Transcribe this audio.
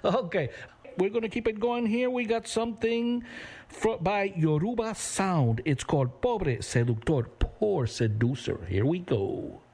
Okay, we're going to keep it going here. We got something by Yoruba Sound. It's called Pobre Seductor, Poor Seducer. Here we go.